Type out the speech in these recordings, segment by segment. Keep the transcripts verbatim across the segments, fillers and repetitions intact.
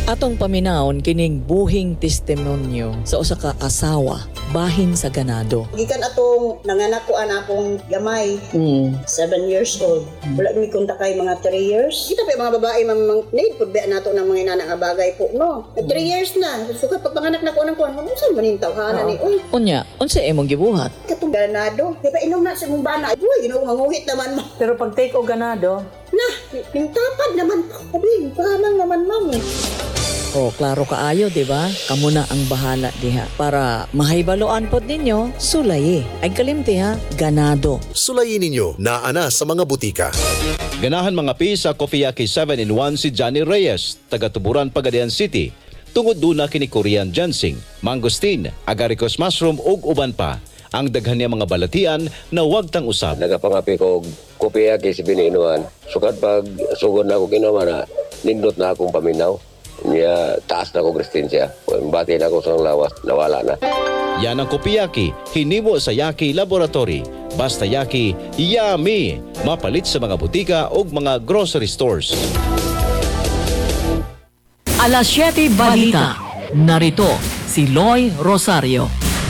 Atong paminawon kining buhing testimonyo sa usa ka asawa bahin sa ganado. Gikan atong nanganak ko ana akong gamay, Mm. seven years old. Wala mi kunta kay mga three years. Kita pa mga babae mang need pud ba nato ng mga inana nga bagay po, no? three years na. So kapag panganak na ko nang kuan, unsa man ning tawhana ni oy? Unya, unsa imong gibuhat? Katong ganado. Di ba inom na sa mong bana? Uy, ginoo manguhit naman mo. Pero pag take o ganado, Nah, yung tapad naman po. Sabi, parang naman mami. O, klaro kaayo, di ba? Kamo na ang bahala diha. Para mahibaloan pod ninyo, sulayi. Ay kalimti ha, ganado. Sulayin ninyo na ana sa mga butika. Ganahan mga pi sa Coffeeaki seven in one si Johnny Reyes, taga Tuburan, Pagadian City. Tungod duna kini Korean ginseng, mangosteen, agaricus mushroom ug uban pa. Ang daghan niya mga balatian na wag tang usab. Nagapangapi ko Coffeeaki si biniinuan. Sukad pag sugod na ako kinuha na nindot na akong paminaw. Niya taas na ako Kristensya. Bati na ako sa lawas, nawala na. Yan ang Coffeeaki, hinimo sa Yaki Laboratory. Basta Yaki, yummy! Mapalit sa mga butika o mga grocery stores. Alas siyete Balita. Narito si Loy Rosario.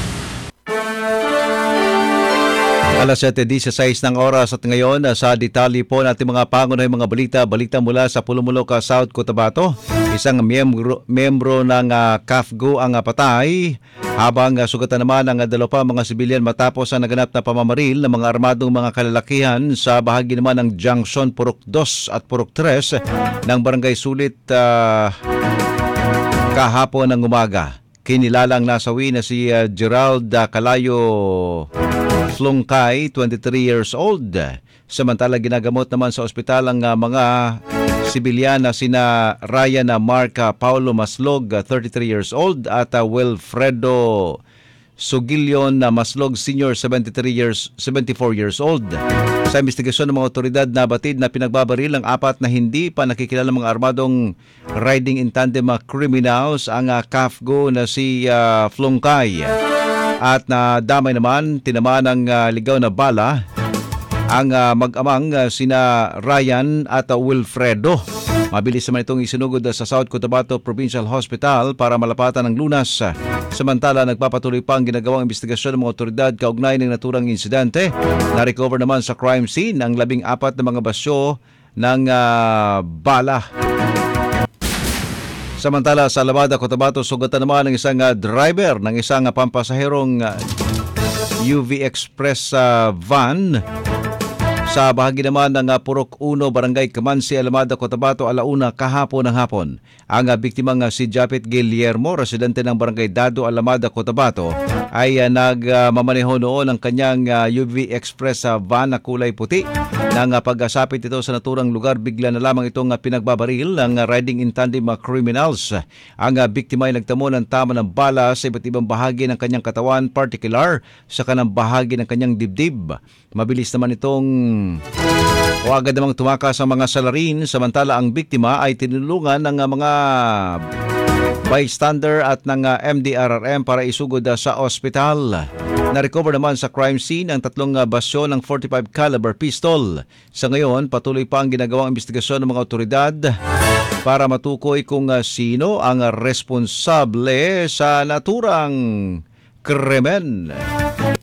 Alas siyete disiseis ng oras at ngayon sa detalye po natin mga pangunahing mga balita. Balita mula sa Pulumuloc, South Cotabato. Isang miyembro, miyembro ng uh, C A F G O ang uh, patay habang uh, sugatan naman ang uh, dalawa pa mga sibilyan matapos ang naganap na pamamaril ng mga armadong mga kalalakihan sa bahagi naman ng Junction Purok two at Purok three ng Barangay Sulit uh, kahapon ng umaga. Kinilalang nasawi na si uh, Gerald uh, Calayo Flungkay, twenty-three years old. Samantala ginagamot naman sa ospital ang uh, mga sibilyan na sina Ryan Mark Paulo Maslog, uh, thirty-three years old, at uh, Wilfredo Sugilion na Maslog Senior, seventy-three years, seventy-four years old. Sa investigasyon ng mga otoridad, nabatid na pinagbabaril ang apat na hindi pa nakikilala mga armadong riding in tandem uh, criminals ang uh, C A F G O na si uh, Flungkay. At na damay naman, tinamaan ng uh, ligaw na bala ang uh, mag-amang uh, sina Ryan at uh, Wilfredo. Mabilis naman itong isinugod uh, sa South Cotabato Provincial Hospital para malapatan ng lunas. Samantala, nagpapatuloy pa ang ginagawang investigasyon ng mga otoridad kaugnay ng naturang insidente. Na-recover naman sa crime scene ang labing apat na mga basyo ng uh, bala. Samantala sa Alamada, Cotabato, sugatan naman ng isang uh, driver ng isang uh, pampasaherong uh, U V Express uh, van sa bahagi naman ng uh, Purok one, Barangay Kamansi, Alamada, Cotabato, alauna kahapon ng hapon. Ang uh, biktimang uh, si Japet Guillermo, residente ng Barangay Dado, Alamada, Cotabato, ay uh, nagmamaneho uh, noon ang kanyang uh, U V Express uh, van na kulay puti. Nang uh, pag-asapit ito sa naturang lugar, bigla na lamang itong uh, pinagbabaril ng uh, riding in tandem uh, criminals. Ang uh, biktima ay nagtamo ng tama ng bala sa iba't ibang bahagi ng kanyang katawan, particular sa kanang bahagi ng kanyang dibdib. Mabilis naman itong o agad namang tumakas ang mga salarin, samantala ang biktima ay tinulungan ng uh, mga bystander at ng uh, M D R R M para isugod uh, sa ospital. Na-recover naman sa crime scene ang tatlong uh, basyo ng forty-five caliber pistol. Sa ngayon, patuloy pa ang ginagawang investigasyon ng mga otoridad para matukoy kung uh, sino ang uh, responsable sa naturang krimen.